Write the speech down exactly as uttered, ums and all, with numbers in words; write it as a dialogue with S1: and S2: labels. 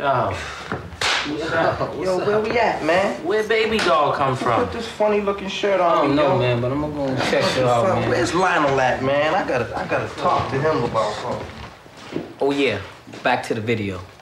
S1: Yo.
S2: Yo, where we at, man?
S1: Where baby doll come from?
S2: Put this funny looking shirt on.
S1: I don't
S2: me,
S1: know,
S2: yo.
S1: man, but I'm gonna go and check it out, man.
S2: Where's Lionel at, man? I gotta, I gotta talk to him about something.
S3: Oh yeah, back to the video.